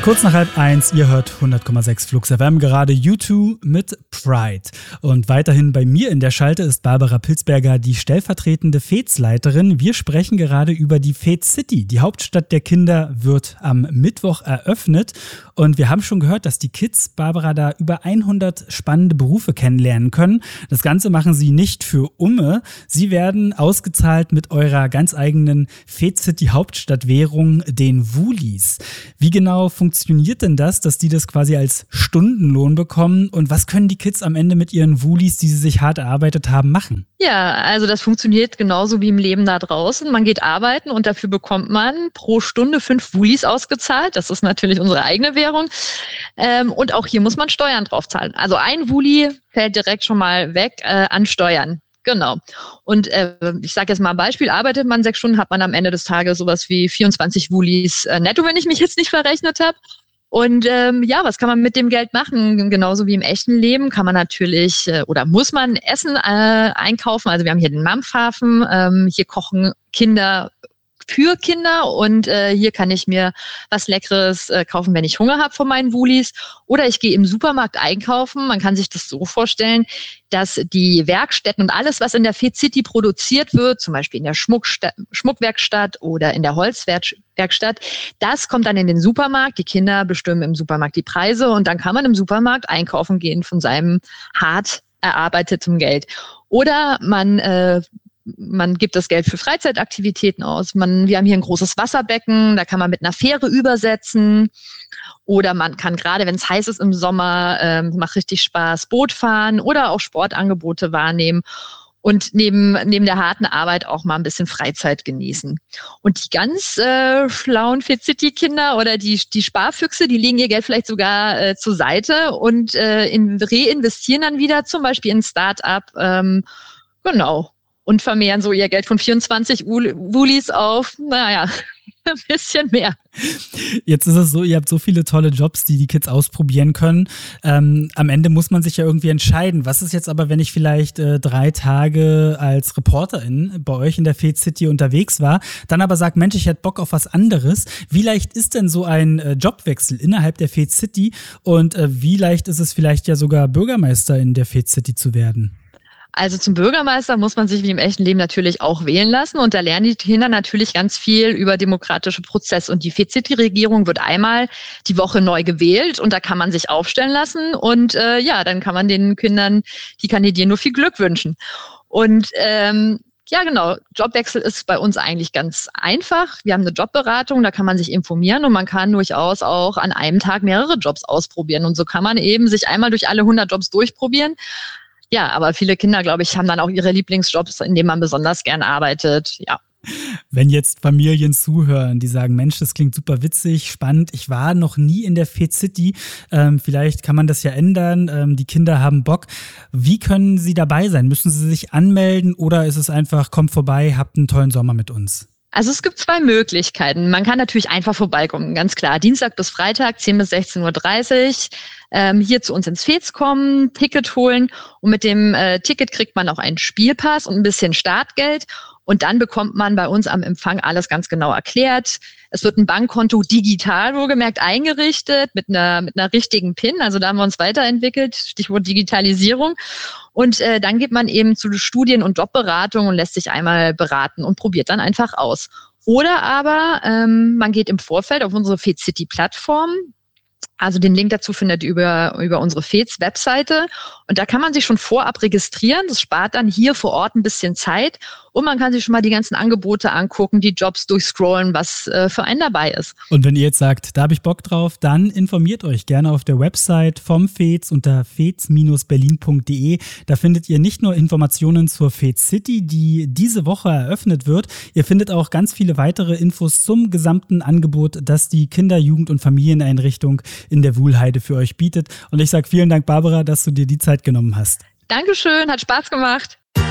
Kurz nach 12:30, ihr hört 100,6 Flux FM, gerade U2 mit Pride. Und weiterhin bei mir in der Schalte ist Barbara Pilzberger, die stellvertretende FEZ-Leiterin. Wir sprechen gerade über die FEZ City. Die Hauptstadt der Kinder wird am Mittwoch eröffnet. Und wir haben schon gehört, dass die Kids, Barbara, da über 100 spannende Berufe kennenlernen können. Das Ganze machen sie nicht für Umme. Sie werden ausgezahlt mit eurer ganz eigenen FEZ City Hauptstadtwährung, den Wulis. Wie genau funktioniert denn das, dass die das quasi als Stundenlohn bekommen? Und was können die Kids am Ende mit ihren Wulis, die sie sich hart erarbeitet haben, machen? Ja, also das funktioniert genauso wie im Leben da draußen. Man geht arbeiten und dafür bekommt man pro Stunde 5 Wulis ausgezahlt. Das ist natürlich unsere eigene Währung. Und auch hier muss man Steuern drauf zahlen. Also ein Wuli fällt direkt schon mal weg an Steuern. Genau. Und ich sage jetzt mal ein Beispiel, arbeitet man 6 Stunden, hat man am Ende des Tages sowas wie 24 Wulis netto, wenn ich mich jetzt nicht verrechnet habe. Und was kann man mit dem Geld machen? Genauso wie im echten Leben kann man natürlich oder muss man Essen einkaufen. Also wir haben hier den Mampfhafen, hier kochen Kinder für Kinder und hier kann ich mir was Leckeres kaufen, wenn ich Hunger habe von meinen Wulis. Oder ich gehe im Supermarkt einkaufen. Man kann sich das so vorstellen, dass die Werkstätten und alles, was in der FEZ City produziert wird, zum Beispiel in der Schmuckwerkstatt oder in der Holzwerkstatt, das kommt dann in den Supermarkt. Die Kinder bestimmen im Supermarkt die Preise und dann kann man im Supermarkt einkaufen gehen von seinem hart erarbeiteten Geld. Oder man gibt das Geld für Freizeitaktivitäten aus. Wir haben hier ein großes Wasserbecken, da kann man mit einer Fähre übersetzen. Oder man kann gerade, wenn es heiß ist im Sommer, macht richtig Spaß, Boot fahren oder auch Sportangebote wahrnehmen und neben der harten Arbeit auch mal ein bisschen Freizeit genießen. Und die ganz schlauen FEZ City Kinder oder die Sparfüchse, die legen ihr Geld vielleicht sogar zur Seite und reinvestieren dann wieder zum Beispiel in ein Start-up. Genau. Und vermehren so ihr Geld von 24 Wulis auf, ein bisschen mehr. Jetzt ist es so, ihr habt so viele tolle Jobs, die Kids ausprobieren können. Am Ende muss man sich ja irgendwie entscheiden. Was ist jetzt aber, wenn ich vielleicht 3 Tage als Reporterin bei euch in der FEZ City unterwegs war, dann aber sage, Mensch, ich hätte Bock auf was anderes. Wie leicht ist denn so ein Jobwechsel innerhalb der FEZ City und wie leicht ist es vielleicht ja sogar Bürgermeister in der FEZ City zu werden? Also zum Bürgermeister muss man sich wie im echten Leben natürlich auch wählen lassen und da lernen die Kinder natürlich ganz viel über demokratische Prozesse und die FEZ City-Regierung wird einmal die Woche neu gewählt und da kann man sich aufstellen lassen und dann kann man den Kindern, die kandidieren, nur viel Glück wünschen. Und genau, Jobwechsel ist bei uns eigentlich ganz einfach. Wir haben eine Jobberatung, da kann man sich informieren und man kann durchaus auch an einem Tag mehrere Jobs ausprobieren und so kann man eben sich einmal durch alle 100 Jobs durchprobieren. Ja, aber viele Kinder, glaube ich, haben dann auch ihre Lieblingsjobs, in denen man besonders gern arbeitet, ja. Wenn jetzt Familien zuhören, die sagen, Mensch, das klingt super witzig, spannend, ich war noch nie in der FEZ City, vielleicht kann man das ja ändern, die Kinder haben Bock. Wie können sie dabei sein? Müssen sie sich anmelden oder ist es einfach, kommt vorbei, habt einen tollen Sommer mit uns? Also es gibt 2 Möglichkeiten. Man kann natürlich einfach vorbeikommen, ganz klar. Dienstag bis Freitag, 10 bis 16:30 Uhr, hier zu uns ins FEZ kommen, Ticket holen und mit dem Ticket kriegt man auch einen Spielpass und ein bisschen Startgeld. Und dann bekommt man bei uns am Empfang alles ganz genau erklärt. Es wird ein Bankkonto digital, wohlgemerkt, eingerichtet mit einer richtigen PIN. Also da haben wir uns weiterentwickelt, Stichwort Digitalisierung. Und dann geht man eben zu Studien- und Jobberatung und lässt sich einmal beraten und probiert dann einfach aus. Oder aber man geht im Vorfeld auf unsere FEZ City-Plattform. Also den Link dazu findet ihr über unsere FEZ-Webseite. Und da kann man sich schon vorab registrieren. Das spart dann hier vor Ort ein bisschen Zeit. Und man kann sich schon mal die ganzen Angebote angucken, die Jobs durchscrollen, was für einen dabei ist. Und wenn ihr jetzt sagt, da habe ich Bock drauf, dann informiert euch gerne auf der Website vom FEZ unter fez-berlin.de. Da findet ihr nicht nur Informationen zur FEZ City, die diese Woche eröffnet wird. Ihr findet auch ganz viele weitere Infos zum gesamten Angebot, das die Kinder-, Jugend- und Familieneinrichtung in der Wuhlheide für euch bietet. Und ich sage vielen Dank, Barbara, dass du dir die Zeit genommen hast. Dankeschön, hat Spaß gemacht.